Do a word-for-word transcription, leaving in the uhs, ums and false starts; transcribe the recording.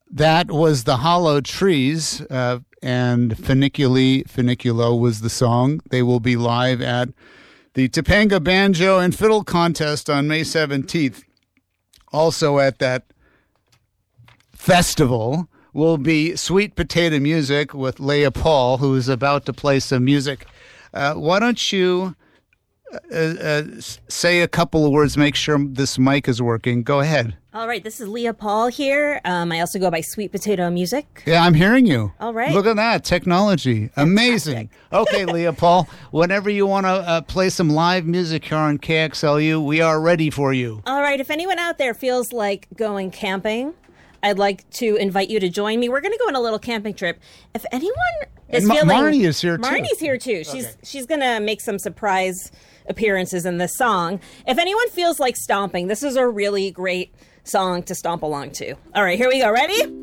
That was the Hollow Trees, uh, and Funiculi Funiculo was the song. They will be live at the Topanga Banjo and Fiddle Contest on May seventeenth. Also at that festival will be Sweet Potato Music with Leah Paul, who is about to play some music. Uh, why don't you uh, uh, say a couple of words, make sure this mic is working. Go ahead. All right, this is Leah Paul here. Um, I also go by Sweet Potato Music. Yeah, I'm hearing you. All right. Look at that, technology. Amazing. Okay, Leah Paul, whenever you want to uh, play some live music here on K X L U, we are ready for you. All right, if anyone out there feels like going camping, I'd like to invite you to join me. We're going to go on a little camping trip. If anyone is and feeling... Marnie is here, too. Marnie's here, too. She's, okay. she's going to make some surprise appearances in this song. If anyone feels like stomping, this is a really great song to stomp along to. All right, here we go. Ready?